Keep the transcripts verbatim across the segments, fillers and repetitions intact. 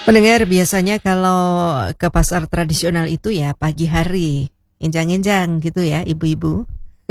Pendengar, biasanya kalau ke pasar tradisional itu ya pagi hari, enjang-enjang gitu ya ibu-ibu.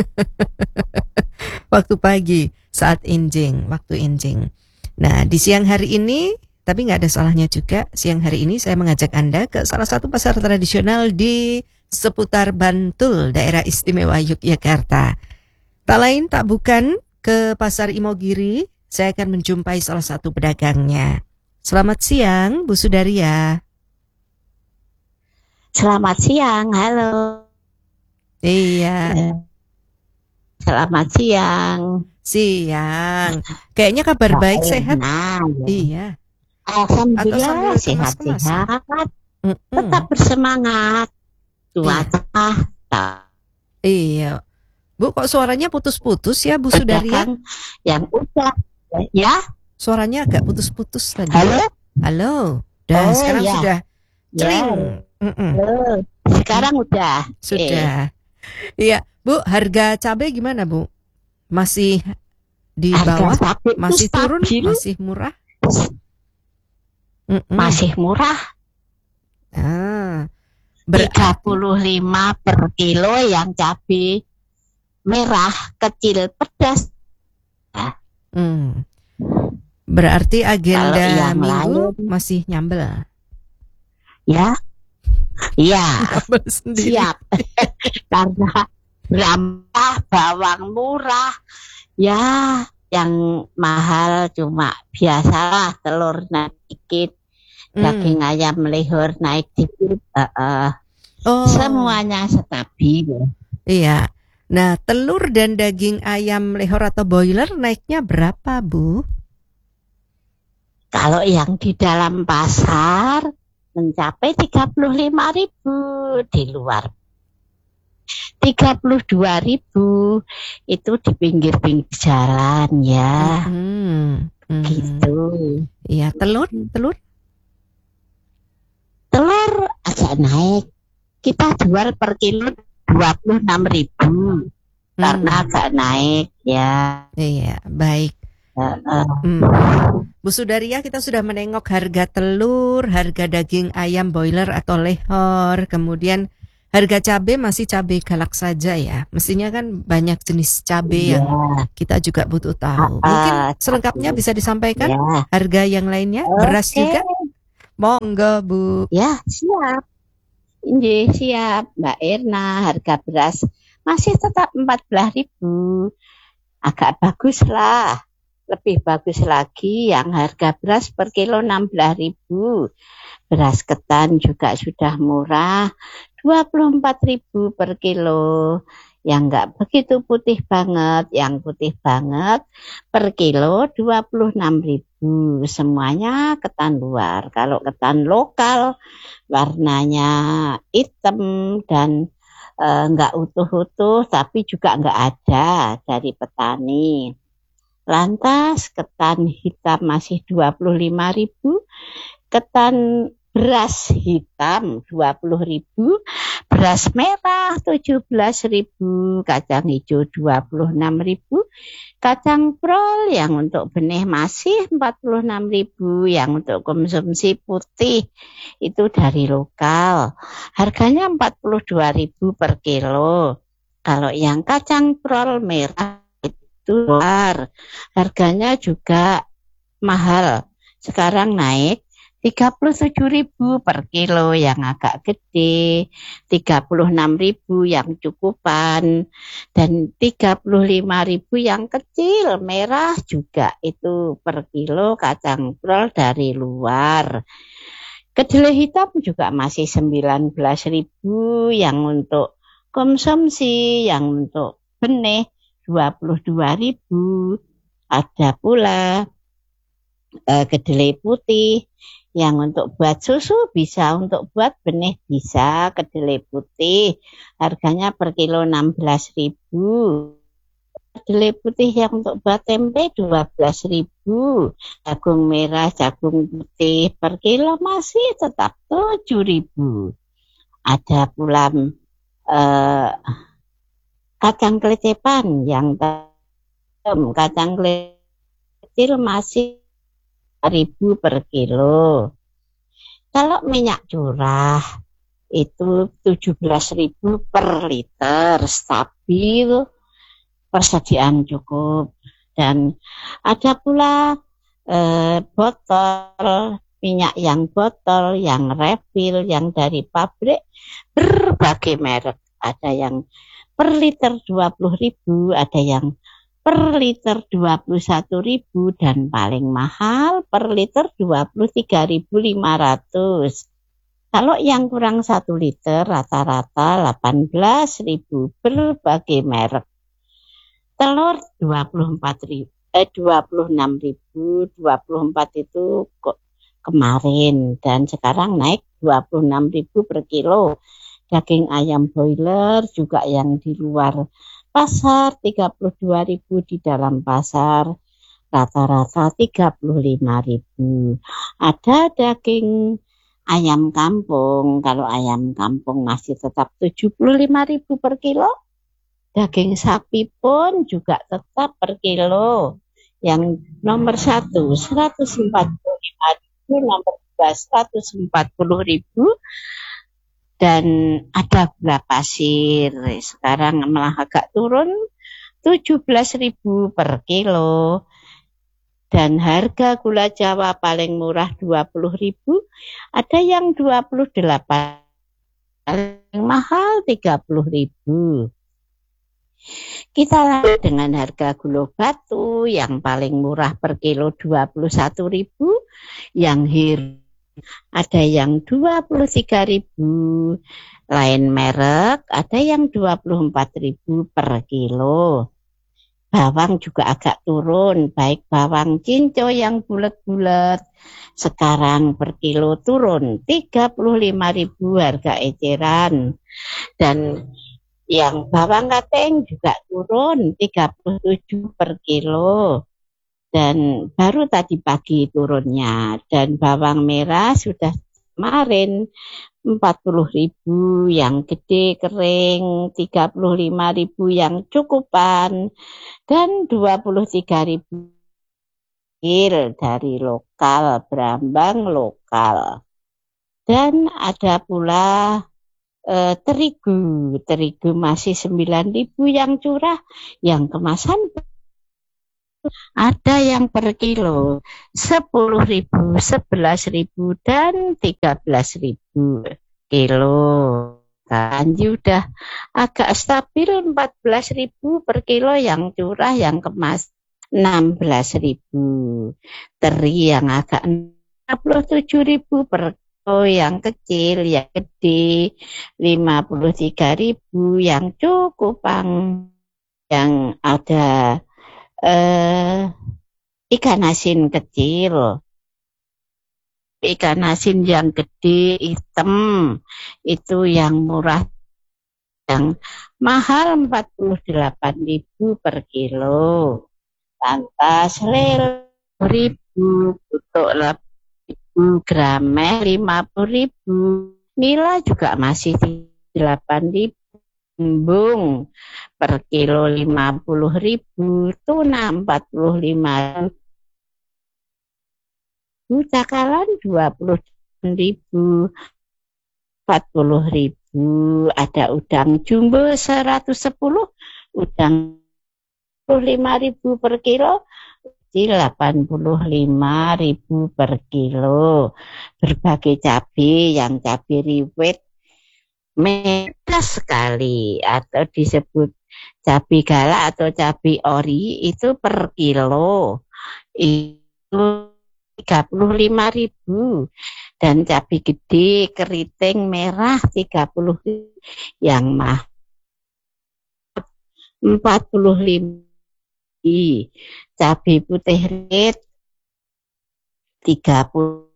Waktu pagi, saat enjing, waktu enjing. Nah, di siang hari ini, tapi nggak ada salahnya juga, siang hari ini saya mengajak Anda ke salah satu pasar tradisional di seputar Bantul, daerah istimewa Yogyakarta. Tak lain tak bukan ke pasar Imogiri, saya akan menjumpai salah satu pedagangnya. Selamat siang, Bu Sudaria. Selamat siang, halo. Iya. Selamat siang. Siang. Kayaknya kabar baik, sehat? Nah, iya. Alhamdulillah sehat-sehat. Tetap bersemangat. Cuaca. Iya. Bu, kok suaranya putus-putus ya, Bu Sudaria? Yang udah, ya? Suaranya agak putus-putus tadi. Halo? Halo. Dan oh, sekarang ya. sudah celing. Ya. Sekarang udah. Sudah. Iya, Bu, harga cabai gimana, Bu? Masih di bawah? Masih turun? Masih murah? Mm-mm. Masih murah. Ah, tiga puluh lima per kilo yang cabai merah kecil pedas. Nah. Hmm. Berarti agenda yang minggu lain, masih nyambel. Ya. Iya. Siap. Karena berambah bawang murah. Ya, yang mahal cuma biasalah telur naik dikit. Daging hmm. ayam lehor naik dikit. Uh, uh, oh. Semuanya stabil. Iya. Nah, telur dan daging ayam lehor atau boiler naiknya berapa, Bu? Kalau yang di dalam pasar mencapai tiga puluh lima ribu, di luar tiga puluh dua ribu, itu di pinggir-pinggir jalan ya. Hmm. Hmm. Gitu. Iya, telur, telur? Telur agak naik. Kita jual per kilo dua puluh enam ribu. Hmm. Karena agak naik ya. Iya, baik. Uh, uh. Hmm. Bu Sudaria, kita sudah menengok harga telur, harga daging ayam boiler atau lehor, kemudian harga cabai masih cabai galak saja ya. Mestinya kan banyak jenis cabai yeah. yang kita juga butuh tahu. Mungkin uh, selengkapnya bisa disampaikan yeah. harga yang lainnya, okay. Beras juga? Monggo, Bu. Ya, siap. Ini siap, Mbak Erna. Harga beras masih tetap empat belas ribu. Agak bagus lah. Lebih bagus lagi yang harga beras per kilo enam belas ribu. Beras ketan juga sudah murah, dua puluh empat ribu per kilo. Yang enggak begitu putih banget, yang putih banget per kilo dua puluh enam ribu. Semuanya ketan luar. Kalau ketan lokal warnanya hitam dan e, enggak utuh-utuh, tapi juga enggak ada dari petani. Lantas ketan hitam masih dua puluh lima ribu, ketan beras hitam dua puluh ribu, beras merah tujuh belas ribu, kacang hijau dua puluh enam ribu, kacang prol yang untuk benih masih empat puluh enam ribu, yang untuk konsumsi putih itu dari lokal. Harganya empat puluh dua ribu per kilo. Kalau yang kacang prol merah luar, harganya juga mahal. Sekarang naik tiga puluh tujuh ribu per kilo yang agak gede, tiga puluh enam ribu yang cukupan, dan tiga puluh lima ribu yang kecil merah juga itu per kilo kacang prol dari luar. Kedelai hitam juga masih sembilan belas ribu yang untuk konsumsi, yang untuk benih dua puluh dua ribu. Ada pula uh, kedelai putih yang untuk buat susu bisa, untuk buat benih bisa, kedelai putih harganya per kilo enam belas ribu. Kedelai putih yang untuk buat tempe dua belas ribu. Jagung merah, jagung putih per kilo masih tetap tujuh ribu. Ada pula uh, kacang kelecepan yang tem, kacang kecil masih ribu per kilo. Kalau minyak curah itu tujuh belas ribu per liter, stabil, persediaan cukup. Dan ada pula eh, botol minyak yang botol, yang refill, yang dari pabrik, berbagai merek. Ada yang per liter dua puluh ribu, ada yang per liter dua puluh satu ribu, dan paling mahal per liter dua puluh tiga ribu lima ratus. Kalau yang kurang satu liter rata-rata delapan belas ribu, berbagai merek. Telur dua puluh empat ribu, eh dua puluh enam ribu, dua puluh empat itu kok kemarin, dan sekarang naik dua puluh enam ribu per kilo. Daging ayam broiler juga yang di luar pasar tiga puluh dua ribu, di dalam pasar rata-rata tiga puluh lima ribu. Ada daging ayam kampung, kalau ayam kampung masih tetap tujuh puluh lima ribu per kilo. Daging sapi pun juga tetap per kilo. Yang nomor satu seratus empat puluh lima ribu, nomor dua seratus empat puluh ribu. Dan ada gula pasir, sekarang malah agak turun tujuh belas ribu per kilo. Dan harga gula Jawa paling murah dua puluh ribu, ada yang dua puluh delapan, paling mahal tiga puluh ribu. Kita lanjut dengan harga gula batu, yang paling murah per kilo dua puluh satu ribu, yang hir ada yang dua puluh tiga ribu, lain merek ada yang dua puluh empat ribu per kilo. Bawang juga agak turun, baik bawang cinco yang bulat-bulat, sekarang per kilo turun tiga puluh lima ribu harga eceran. Dan yang bawang kateng juga turun tiga puluh tujuh per kilo. Dan baru tadi pagi turunnya. Dan bawang merah sudah kemarin empat puluh ribu yang gede kering, tiga puluh lima ribu yang cukupan, dan dua puluh tiga ribu dari lokal, Brambang lokal. Dan ada pula eh, terigu, terigu masih sembilan ribu yang curah, yang kemasan ada yang per kilo sepuluh ribu, sebelas ribu, dan tiga belas ribu kilo. Kanji udah agak stabil empat belas ribu per kilo yang curah, yang kemas enam belas ribu. Teri yang agak enam puluh tujuh ribu per kilo, yang kecil, yang gede lima puluh tiga ribu, yang cukupan. Yang ada Eh, ikan asin kecil, ikan asin yang gede hitam itu yang murah, yang mahal empat puluh delapan ribu per kilo. Lantas lele ribu, butuk ribu, grameh lima puluh ribu, nila juga masih delapan ribu. Embung per kilo lima puluh ribu, tuna empat puluh lima ribu, cakalan dua puluh ribu, empat puluh ribu. Ada udang jumbo seratus sepuluh, udang dua puluh lima ribu per kilo, delapan puluh lima ribu per kilo. Berbagai cabai, yang cabai riwet merah sekali atau disebut cabai galak atau cabai ori itu per kilo itu tiga puluh lima ribu. Dan cabai gede keriting merah tiga puluh ribu, yang mahal empat puluh lima ribu. Cabai putih red tiga puluh,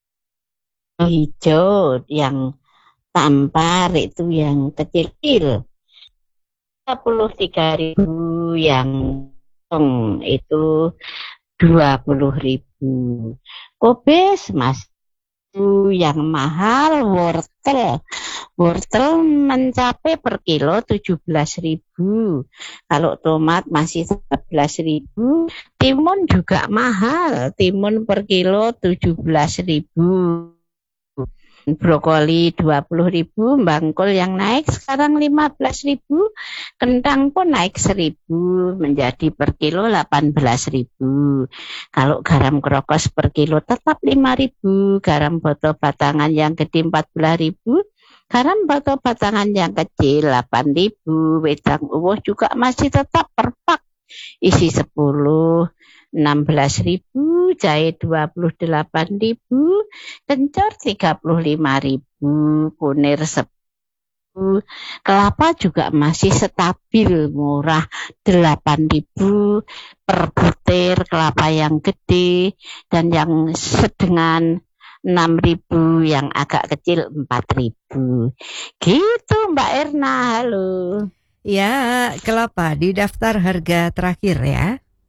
hijau yang tampar itu yang kecil tiga puluh tiga ribu, yang itu dua puluh ribu. Kobes mas yang mahal wortel, wortel mencapai per kilo tujuh belas ribu. Kalau tomat masih empat belas ribu. Timun juga mahal, timun per kilo tujuh belas ribu. brokoli dua puluh ribu, bangkol yang naik sekarang lima belas ribu, kentang pun naik seribu menjadi per kilo delapan belas ribu. Kalau garam krokos per kilo tetap lima ribu, garam boto batangan yang gede empat belas ribu, garam boto batangan yang kecil delapan ribu, wedang uwuh juga masih tetap per pak isi sepuluh enam belas ribu, jahe dua puluh delapan ribu, kencur tiga puluh lima ribu, kunir sepuluh, kelapa juga masih stabil murah delapan ribu per butir kelapa yang gede, dan yang sedengan enam ribu, yang agak kecil empat ribu. Gitu Mbak Erna, halo. Ya, kelapa di daftar harga terakhir ya.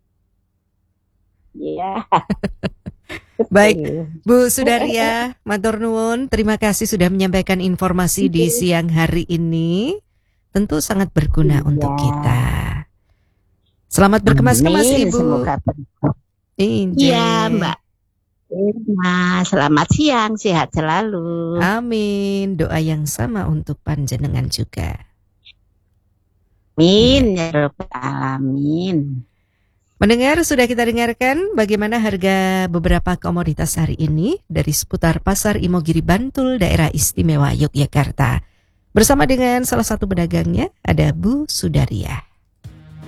Iya. Baik, Bu Sudaria, matur nuwun, terima kasih sudah menyampaikan informasi di siang hari ini. Tentu sangat berguna Iya. untuk kita. Selamat berkemas-kemas Amin, Ibu. semoga berkah. Injih. Iya Mbak Irma, selamat siang, sehat selalu. Amin, doa yang sama untuk panjenengan juga. Amin ya Rabbal Alamin. Mendengar, sudah kita dengarkan bagaimana harga beberapa komoditas hari ini dari seputar Pasar Imogiri Bantul, Daerah Istimewa Yogyakarta. Bersama dengan salah satu pedagangnya, ada Bu Sudaria.